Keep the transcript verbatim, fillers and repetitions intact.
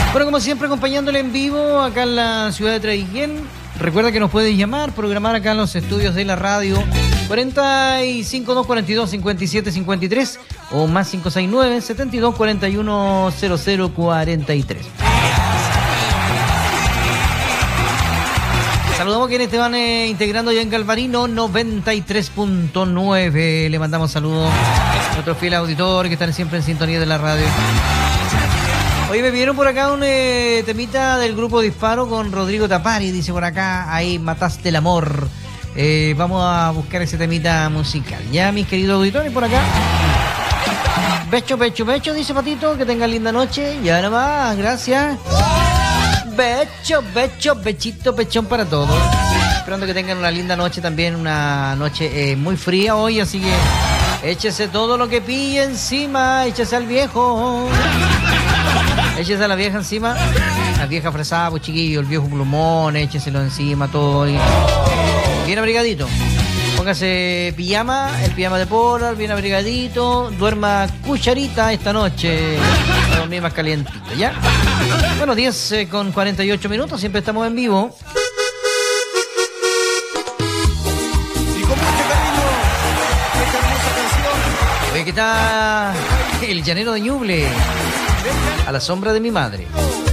Bueno, como siempre, acompañándole en vivo acá en la ciudad de Traiguén. Recuerda que nos puedes llamar, programar acá en los estudios de la radio cuarenta y cinco, dos cuarenta y dos, cincuenta y siete cincuenta y tres o más cinco seis nueve, setenta y dos cuarenta y uno, cero cero cuarenta y tres. Saludamos a quienes te van eh, integrando ya en Galvarino noventa y tres punto nueve. Le mandamos saludos a nuestro fiel auditor que están siempre en sintonía de la radio. Oye, me pidieron por acá un eh, temita del grupo Disparo con Rodrigo Tapari, dice por acá, ahí mataste el amor. Eh, vamos a buscar ese temita musical. Ya, mis queridos auditores, por acá. Becho, becho, becho, dice Patito, que tengan linda noche. Ya nomás, gracias. Becho, becho, bechito, pechón para todos. Esperando que tengan una linda noche también, una noche eh, muy fría hoy, así que échese todo lo que pille encima, échese al viejo. Échese a la vieja encima, la vieja fresada, pues chiquillo, el viejo plumón, écheselo encima, todo. Y bien abrigadito. Póngase pijama, el pijama de polar, bien abrigadito. Duerma cucharita esta noche, para dormir más calientito, ¿ya? Bueno, diez eh, con cuarenta y ocho minutos, siempre estamos en vivo. Y con mucho cariño, esta hermosa canción. Oye, que está el llanero de Ñuble, a la sombra de mi madre.